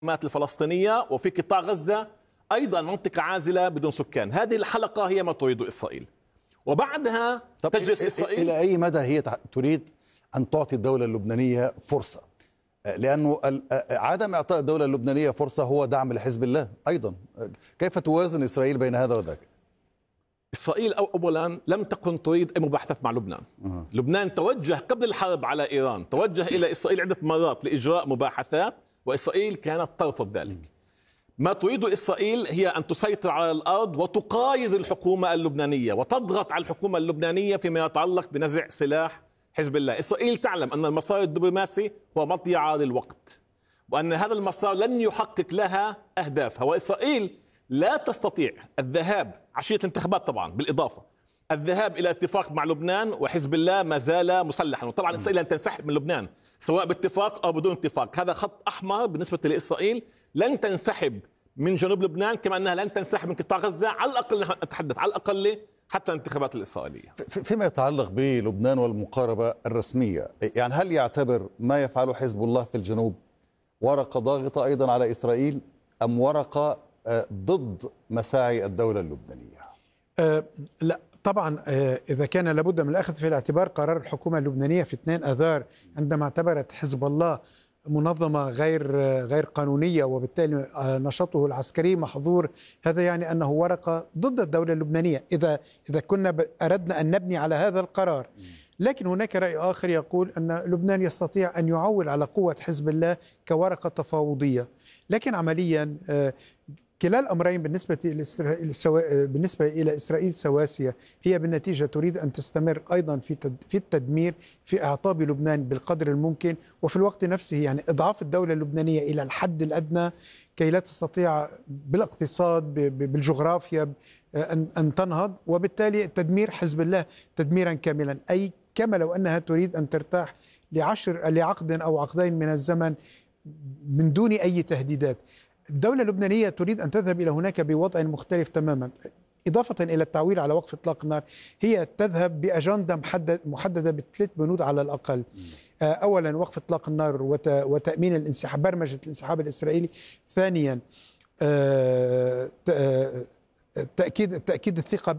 الفلسطينية وفي قطاع غزة أيضا منطقة عازلة بدون سكان. هذه الحلقة هي ما تريد إسرائيل، وبعدها تجلس إسرائيل. إلى أي مدى هي تريد أن تعطي الدولة اللبنانية فرصة؟ لأنه عدم إعطاء الدولة اللبنانية فرصة هو دعم لحزب الله أيضا. كيف توازن إسرائيل بين هذا وذاك؟ إسرائيل أولا لم تكن تريد أي مباحثات مع لبنان. لبنان توجه قبل الحرب على إيران، توجه إلى إسرائيل عدة مرات لإجراء مباحثات، وإسرائيل كانت ترفض ذلك. ما تريد إسرائيل هي أن تسيطر على الأرض وتقايض الحكومة اللبنانية وتضغط على الحكومة اللبنانية فيما يتعلق بنزع سلاح حزب الله. إسرائيل تعلم أن المسار الدبلوماسي هو مضيعة للوقت، وأن هذا المسار لن يحقق لها أهدافها، وإسرائيل لا تستطيع الذهاب عشية الانتخابات طبعا، بالإضافة الذهاب إلى اتفاق مع لبنان وحزب الله ما زال مسلحا. وطبعا إسرائيل لن تنسحب من لبنان سواء باتفاق أو بدون اتفاق، هذا خط أحمر بالنسبة لإسرائيل. لن تنسحب من جنوب لبنان كما أنها لن تنسحب من قطاع غزة، على الأقل نتحدث على الأقل حتى الانتخابات الإسرائيلية. فيما يتعلق بلبنان والمقاربة الرسمية، يعني هل يعتبر ما يفعله حزب الله في الجنوب ورقة ضاغطة أيضا على إسرائيل، أم ورقة ضد مساعي الدولة اللبنانية؟ لا طبعا، إذا كان لابد من الأخذ في الاعتبار قرار الحكومة اللبنانية في 2 آذار عندما اعتبرت حزب الله منظمة غير قانونية وبالتالي نشاطه العسكري محظور، هذا يعني أنه ورقة ضد الدولة اللبنانية إذا كنا أردنا أن نبني على هذا القرار. لكن هناك رأي آخر يقول أن لبنان يستطيع أن يعول على قوة حزب الله كورقة تفاوضية، لكن عمليا كلا الأمرين بالنسبة إلى إسرائيل سواسية. هي بالنتيجة تريد أن تستمر أيضا في التدمير، في إعطاب لبنان بالقدر الممكن، وفي الوقت نفسه يعني إضعاف الدولة اللبنانية إلى الحد الأدنى كي لا تستطيع بالاقتصاد بالجغرافيا أن تنهض، وبالتالي تدمير حزب الله تدميرا كاملا. أي كما لو أنها تريد أن ترتاح لعقد أو عقدين من الزمن من دون أي تهديدات. الدولة اللبنانية تريد أن تذهب إلى هناك بوضع مختلف تماما. إضافة إلى التعويل على وقف إطلاق النار، هي تذهب بأجندة محددة ب3 بنود على الأقل. أولا وقف إطلاق النار وتأمين الانسحاب، برمجة الانسحاب الإسرائيلي. ثانيا تأكيد الثقة،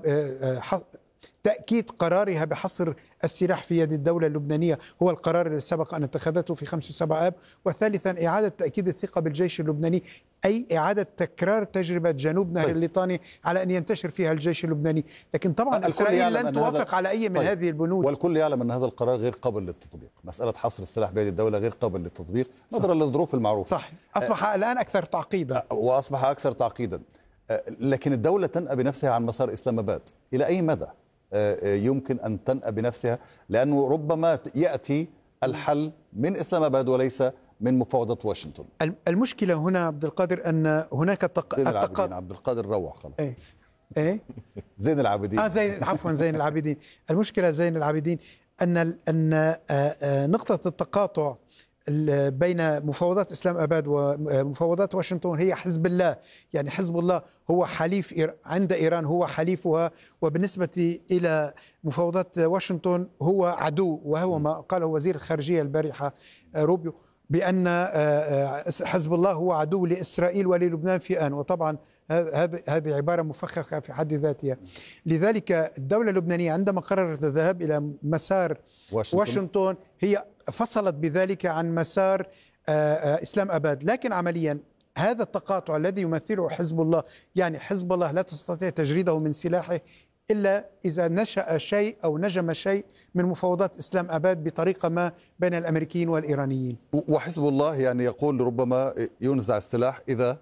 تأكيد قرارها بحصر السلاح في يد الدولة اللبنانية، هو القرار الذي سبق أن اتخذته في 5 و7 آب. وثالثا إعادة تأكيد الثقة بالجيش اللبناني، أي إعادة تكرار تجربة جنوب نهر الليطاني على أن ينتشر فيها الجيش اللبناني. لكن طبعا إسرائيل لن توافق على أي من هذه البنود، والكل يعلم أن هذا القرار غير قابل للتطبيق. مسألة حصر السلاح بيد الدولة غير قابل للتطبيق نظرا للظروف المعروفة. صح، أصبح الآن أكثر تعقيدا، وأصبح أكثر تعقيدا. لكن الدولة تنأى بنفسها عن مسار إسلام آباد. إلى أي مدى يمكن أن تنأى بنفسها؟ لأنه ربما يأتي الحل من إسلام آباد وليس من مفاوضات واشنطن. المشكلة هنا عبد القادر أن هناك زين العابدين. عبد القادر روح خلاص. إيه زين العابدين. عفوا زين العابدين. المشكلة زين العابدين أن نقطة التقاطع بين مفاوضات إسلام آباد ومفاوضات واشنطن هي حزب الله. يعني حزب الله هو حليف عند إيران، هو حليفها، وبالنسبة إلى مفاوضات واشنطن هو عدو. وهو ما قاله وزير الخارجية البارحة روبيو، بأن حزب الله هو عدو لإسرائيل وللبنان في آن. وطبعا هذه عبارة مفخخة في حد ذاتها. لذلك الدولة اللبنانية عندما قررت الذهاب إلى مسار واشنطن هي فصلت بذلك عن مسار إسلام آباد. لكن عمليا هذا التقاطع الذي يمثله حزب الله، يعني حزب الله لا تستطيع تجريده من سلاحه إلا إذا نشأ شيء أو نجم شيء من مفاوضات إسلام آباد بطريقة ما بين الأمريكيين والإيرانيين. وحزب الله يعني يقول ربما ينزع السلاح إذا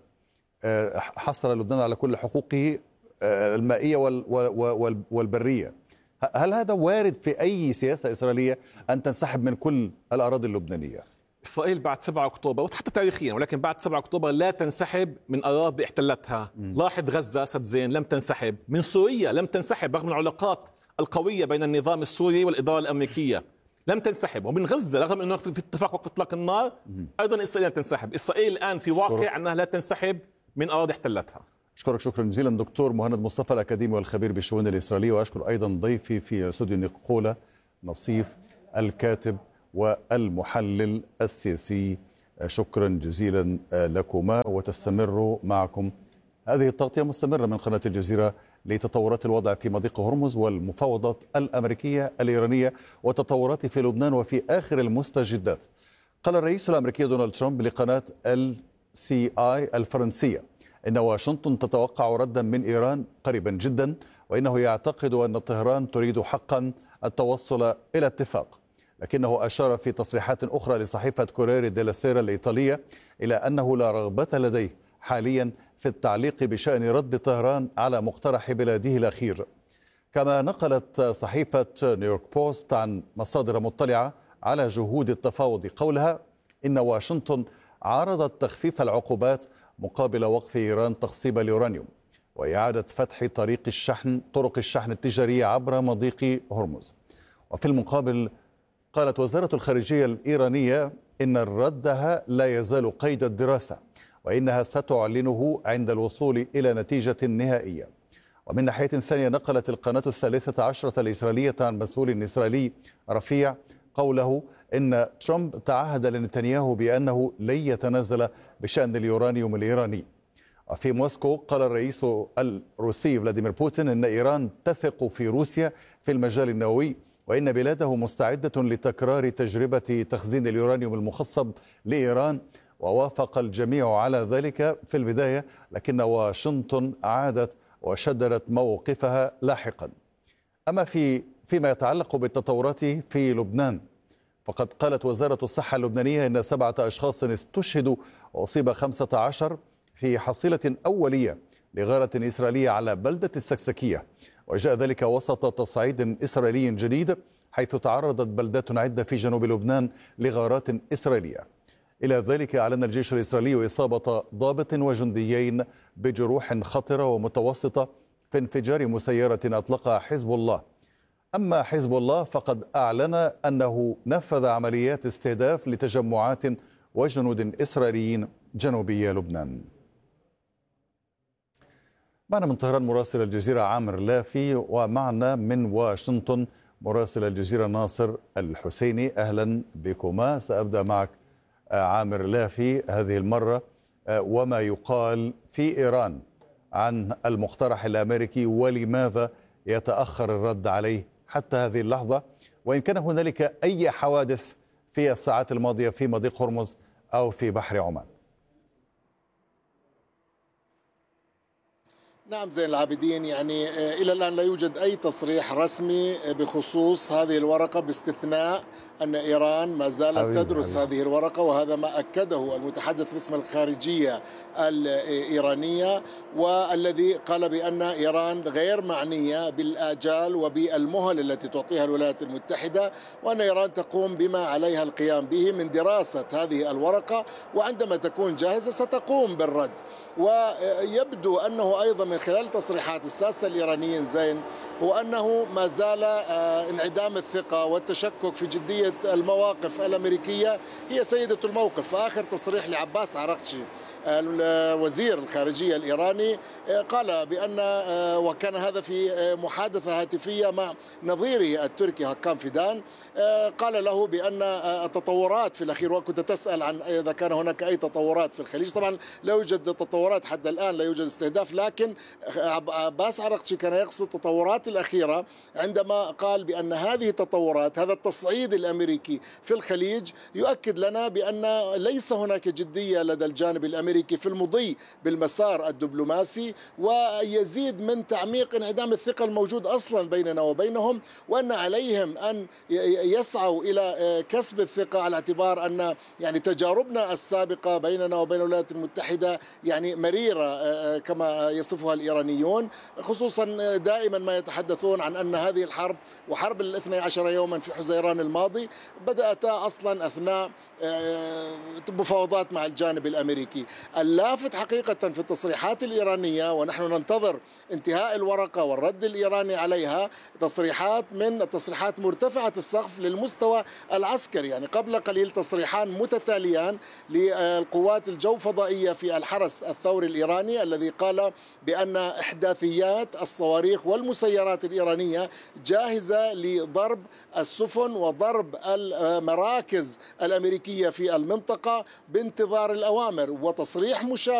حصل لبنان على كل حقوقه المائية والبرية. هل هذا وارد في أي سياسة إسرائيلية أن تنسحب من كل الأراضي اللبنانية؟ إسرائيل بعد 7 أكتوبر وحتى تاريخيا، ولكن بعد 7 أكتوبر لا تنسحب من أراضي احتلتها. لاحظ غزة سد زين لم تنسحب، من سوريا لم تنسحب رغم العلاقات القوية بين النظام السوري والإدارة الأمريكية، لم تنسحب. ومن غزة رغم أنه في اتفاق وقف إطلاق النار أيضا إسرائيل لم تنسحب. إسرائيل الآن في واقع أنها لا تنسحب من أراضي احتلتها. أشكرك شكرا جزيلا دكتور مهند مصطفى الأكاديمي والخبير بالشؤون الإسرائيلية، وأشكر أيضا ضيفي في استوديو نقولة نصيف الكاتب والمحلل السياسي شكرا جزيلا لكما، وتستمر معكم هذه التغطية مستمرة من قناة الجزيرة لتطورات الوضع في مضيق هرمز والمفاوضات الأمريكية الإيرانية وتطورات في لبنان وفي آخر المستجدات. قال الرئيس الأمريكي دونالد ترامب لقناة LCI الفرنسية إن واشنطن تتوقع ردا من إيران قريبا جدا، وإنه يعتقد أن طهران تريد حقا التوصل إلى اتفاق. لكنه أشار في تصريحات أخرى لصحيفة كوريري ديلا سيرا الإيطالية إلى أنه لا رغبة لديه حاليا في التعليق بشأن رد طهران على مقترح بلاده الأخير. كما نقلت صحيفة نيويورك بوست عن مصادر مطلعة على جهود التفاوض قولها إن واشنطن عارضت تخفيف العقوبات مقابل وقف إيران تخصيب اليورانيوم وإعادة فتح طرق الشحن التجارية عبر مضيق هرمز. وفي المقابل قالت وزارة الخارجية الإيرانية إن ردها لا يزال قيد الدراسة، وإنها ستعلنه عند الوصول إلى نتيجة نهائية. ومن ناحية ثانية نقلت القناة 13 الإسرائيلية عن مسؤول إسرائيلي رفيع قوله إن ترامب تعهد لنتنياهو بأنه لن يتنازل بشأن اليورانيوم الإيراني. وفي موسكو قال الرئيس الروسي فلاديمير بوتين إن إيران تثق في روسيا في المجال النووي، وإن بلاده مستعدة لتكرار تجربة تخزين اليورانيوم المخصب لإيران، ووافق الجميع على ذلك في البداية، لكن واشنطن عادت وشددت موقفها لاحقا. أما فيما يتعلق بالتطورات في لبنان، فقد قالت وزارة الصحة اللبنانية إن 7 أشخاص استشهدوا وأصيب 15 في حصيلة أولية لغارة إسرائيلية على بلدة السكسكية، وجاء ذلك وسط تصعيد إسرائيلي جديد حيث تعرضت بلدات عدة في جنوب لبنان لغارات إسرائيلية. إلى ذلك أعلن الجيش الإسرائيلي إصابة ضابط وجنديين بجروح خطرة ومتوسطة في انفجار مسيرة أطلقها حزب الله. أما حزب الله فقد أعلن أنه نفذ عمليات استهداف لتجمعات وجنود إسرائيليين جنوبي لبنان. معنا من طهران مراسل الجزيرة عامر لافي، ومعنا من واشنطن مراسل الجزيرة ناصر الحسيني. أهلا بكما. سأبدأ معك عامر لافي هذه المرة، وما يقال في إيران عن المقترح الأمريكي ولماذا يتأخر الرد عليه حتى هذه اللحظة، وإن كان هنالك أي حوادث في الساعات الماضية في مضيق هرمز أو في بحر عمان. نعم زين العابدين، يعني إلى الآن لا يوجد أي تصريح رسمي بخصوص هذه الورقة، باستثناء أن إيران ما زالت تدرس هذه الورقة، وهذا ما أكده المتحدث باسم الخارجية الإيرانية، والذي قال بأن إيران غير معنية بالآجال وبالمهل التي تعطيها الولايات المتحدة، وأن إيران تقوم بما عليها القيام به من دراسة هذه الورقة، وعندما تكون جاهزة ستقوم بالرد. ويبدو أنه أيضا من خلال تصريحات الساسة الإيرانيين زين هو أنه ما زال انعدام الثقة والتشكك في جدية المواقف الأمريكية هي سيدة الموقف. فآخر تصريح لعباس عراقتشي وزير الخارجية الإيراني قال بأن، وكان هذا في محادثة هاتفية مع نظيره التركي هكام فيدان، قال له بأن التطورات في الأخير، وكنت تسأل عن إذا كان هناك أي تطورات في الخليج، طبعا لا يوجد تطورات حتى الآن، لا يوجد استهداف، لكن عباس عراقتشي كان يقصد التطورات الأخيرة عندما قال بأن هذه التطورات، هذا التصعيد الأمريكي في الخليج يؤكد لنا بأن ليس هناك جدية لدى الجانب الأمريكي في المضي بالمسار الدبلوماسي، ويزيد من تعميق انعدام الثقة الموجود أصلا بيننا وبينهم، وأن عليهم أن يسعوا إلى كسب الثقة، على اعتبار أن يعني تجاربنا السابقة بيننا وبين الولايات المتحدة يعني مريرة كما يصفها الإيرانيون، خصوصا دائما ما يتحدثون عن أن هذه الحرب وحرب 12 يوما في حزيران الماضي بدأت أصلا أثناء مفاوضات مع الجانب الأمريكي. اللافت حقيقة في التصريحات الإيرانية، ونحن ننتظر انتهاء الورقة والرد الإيراني عليها، تصريحات من التصريحات مرتفعة السقف للمستوى العسكري. يعني قبل قليل تصريحان متتاليان للقوات الجو فضائية في الحرس الثوري الإيراني، الذي قال بأن بأن إحداثيات الصواريخ والمسيرات الإيرانية جاهزة لضرب السفن وضرب المراكز الأمريكية في المنطقة بانتظار الأوامر. وتصريح مشابه